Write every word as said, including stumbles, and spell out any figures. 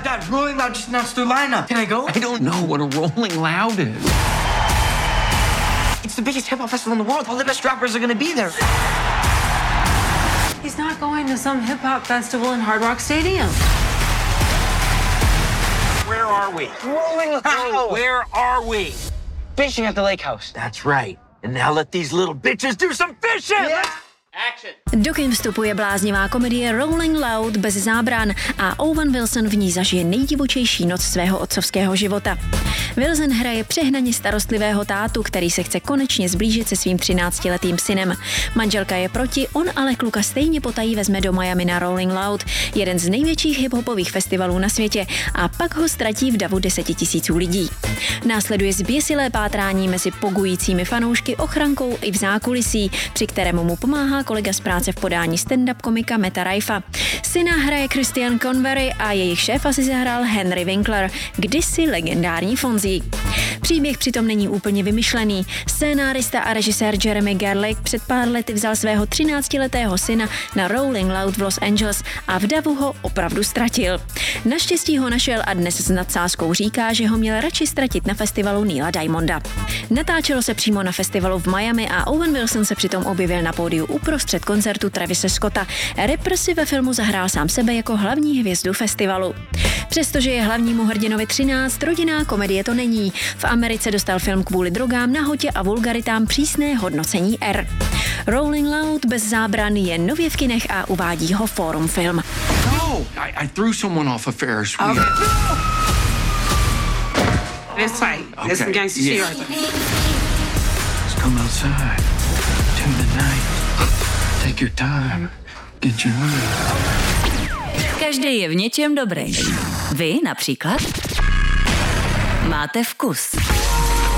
Dad, Rolling Loud just announced their lineup. Can I go? I don't know what a Rolling Loud is. It's the biggest hip hop festival in the world. All the best rappers are gonna be there. He's not going to some hip hop festival in Hard Rock Stadium. Where are we? Rolling Loud. Where are we? Fishing at the lake house. That's right. And now let these little bitches do some fishing. Yeah. Do kin vstupuje bláznivá komedie Rolling Loud bez zábran a Owen Wilson v ní zažije nejdivočejší noc svého otcovského života. Wilson hraje přehnaně starostlivého tátu, který se chce konečně zblížit se svým třináctiletým synem. Manželka je proti, on ale kluka stejně potají vezme do Miami na Rolling Loud, jeden z největších hiphopových festivalů na světě, a pak ho ztratí v davu desetitisíců lidí. Následuje zběsilé pátrání mezi pogujícími fanoušky, ochrankou i v zákulisí, při kterému mu pomáhá kolega z práce v podání stand-up komika Meta Raifa. Syna hraje Christian Convery a jejich šéfa si zahrál Henry Winkler, kdysi legendární Fonzie. Příběh přitom není úplně vymyšlený. Scénárista a režisér Jeremy Gerlich před pár lety vzal svého třináctiletého syna na Rolling Loud v Los Angeles a v davu ho opravdu ztratil. Naštěstí ho našel a dnes s nadsázkou říká, že ho měl radši ztratit na festivalu Neila Diamonda. Natáčelo se přímo na festivalu v Miami a Owen Wilson se přitom objevil na pódiu uprostřed koncertu Travise Scotta. Rapper si ve filmu zahrál sám sebe jako hlavní hvězdu festivalu. Přestože je hlavnímu hrdinovi třináct, rodinná komedie to není. V Americe dostal film kvůli drogám, nahotě a vulgaritám přísné hodnocení R. Rolling Loud bez zábran je nově v kinech a uvádí ho Forum Film. No, I, I threw someone off a Ferris wheel. Okay. It's tight. Okay. It's some gangster shit Yeah. right there. Let's come outside. Tune the night. Take your time. Get your money. Každý je v něčem dobrý. Vy například máte vkus.